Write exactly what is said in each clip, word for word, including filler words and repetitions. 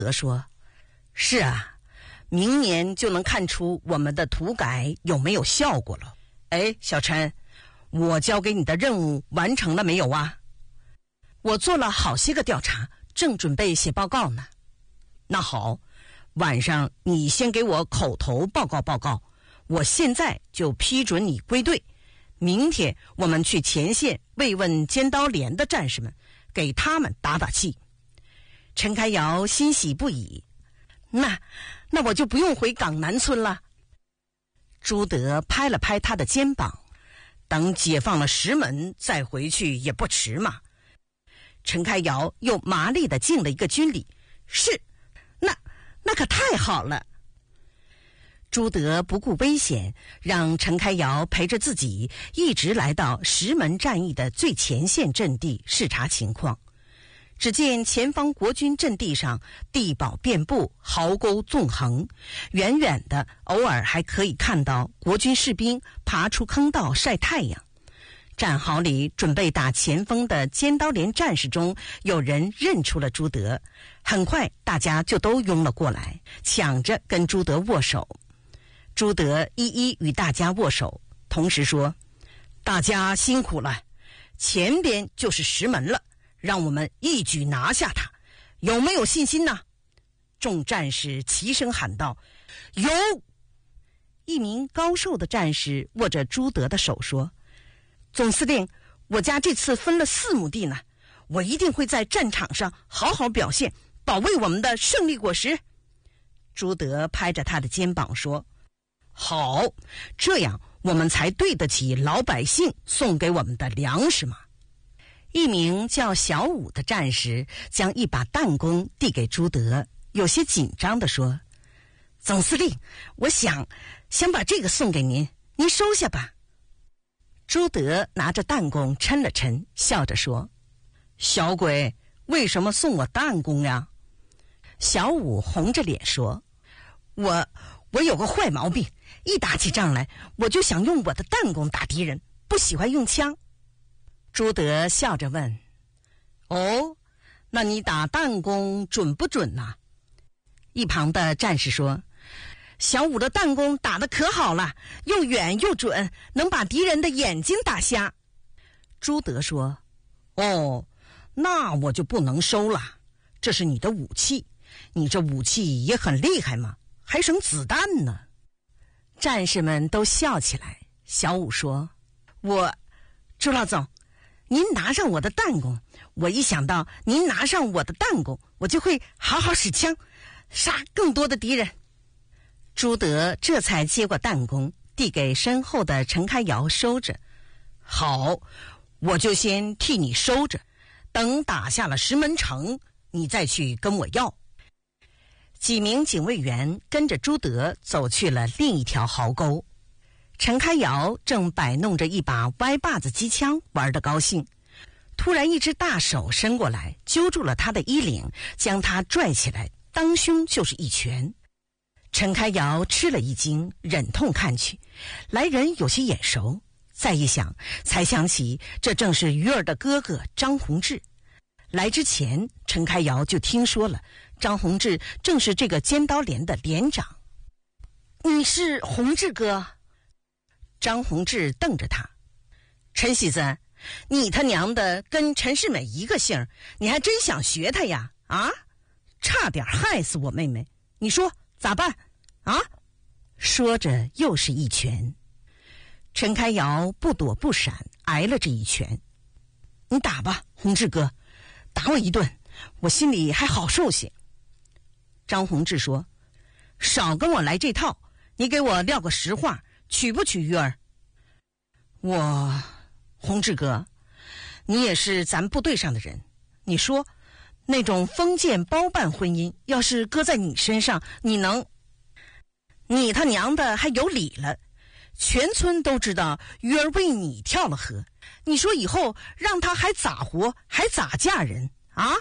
德说：“是啊，明年就能看出我们的土改有没有效果了。哎，小陈，我交给你的任务完成了没有啊？”“我做了好些个调查，正准备写报告呢。”“那好，晚上你先给我口头报告报告，我现在就批准你归队。明天我们去前线慰问尖刀连的战士们，给他们打打气。”陈开尧欣喜不已。那那我就不用回港南村了。朱德拍了拍他的肩膀，等解放了石门再回去也不迟嘛。陈开尧又麻利地敬了一个军礼。是，那那可太好了。朱德不顾危险，让陈开尧陪着自己一直来到石门战役的最前线阵地视察情况。只见前方国军阵地上地堡遍布，壕沟纵横，远远的偶尔还可以看到国军士兵爬出坑道晒太阳。战壕里准备打前锋的尖刀连战士中，有人认出了朱德，很快大家就都拥了过来，抢着跟朱德握手。朱德一一与大家握手，同时说：“大家辛苦了，前边就是石门了，让我们一举拿下它，有没有信心呢？”众战士齐声喊道：“有！”一名高瘦的战士握着朱德的手说：“总司令，我家这次分了四亩地呢，我一定会在战场上好好表现，保卫我们的胜利果实。”朱德拍着他的肩膀说：“好，这样我们才对得起老百姓送给我们的粮食嘛。”一名叫小武的战士将一把弹弓递给朱德，有些紧张地说：“总司令，我想想把这个送给您，您收下吧。”朱德拿着弹弓抻了抻，笑着说：“小鬼，为什么送我弹弓呀？”小武红着脸说：“我我有个坏毛病，一打起仗来，我就想用我的弹弓打敌人，不喜欢用枪。”朱德笑着问：“哦，那你打弹弓准不准呐？”一旁的战士说：“小武的弹弓打得可好了，又远又准，能把敌人的眼睛打瞎。”朱德说：“哦，那我就不能收了，这是你的武器，你这武器也很厉害嘛，还省子弹呢。”战士们都笑起来。小武说：“我，朱老总，您拿上我的弹弓，我一想到您拿上我的弹弓，我就会好好使枪，杀更多的敌人。”朱德这才接过弹弓，递给身后的陈开尧收着。“好，我就先替你收着，等打下了石门城，你再去跟我要。”几名警卫员跟着朱德走去了另一条壕沟。陈开尧正摆弄着一把歪把子机枪，玩得高兴。突然一只大手伸过来，揪住了他的衣领，将他拽起来，当胸就是一拳。陈开尧吃了一惊，忍痛看去，来人有些眼熟，再一想，才想起这正是鱼儿的哥哥张宏志。来之前，陈开尧就听说了，张宏志正是这个尖刀连的连长。“你是宏志哥？”张宏志瞪着他：“陈喜子，你他娘的跟陈世美一个姓，你还真想学他呀？啊，差点害死我妹妹，你说咋办啊？”说着又是一拳。陈开尧不躲不闪，挨了这一拳。“你打吧，宏志哥，打我一顿，我心里还好受些。”张宏志说：“少跟我来这套，你给我撂个实话，娶不娶鱼儿？”“我，宏志哥，你也是咱部队上的人，你说那种封建包办婚姻要是搁在你身上，你能？你他娘的还有理了，全村都知道鱼儿为你跳了河，你说以后让他还咋活，还咋嫁人啊？”“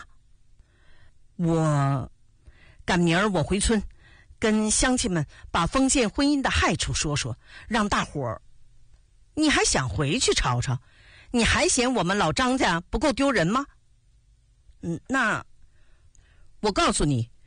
我赶明儿我回村跟乡亲们把封建婚姻的害处说说，让大伙儿……你还想回去吵吵？你还嫌我们老张家不够丢人吗？”“嗯，那我告诉你，